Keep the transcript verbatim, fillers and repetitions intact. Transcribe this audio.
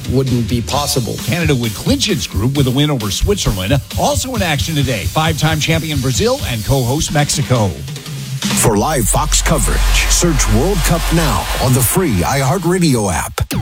wouldn't be possible. Canada would clinch its group with a win over Switzerland. Also in action today, five-time champion Brazil and co-host Mexico. For live Fox coverage, search World Cup now on the free iHeartRadio app.